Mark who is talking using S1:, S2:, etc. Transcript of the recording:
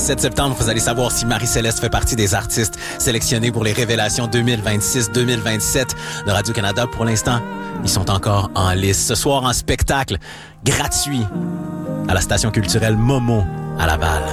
S1: 17 septembre, vous allez savoir si Marie-Céleste fait partie des artistes sélectionnés pour les révélations 2026-2027 de Radio-Canada. Pour l'instant, ils sont encore en lice. Ce soir, en spectacle gratuit à la station culturelle Momo à Laval.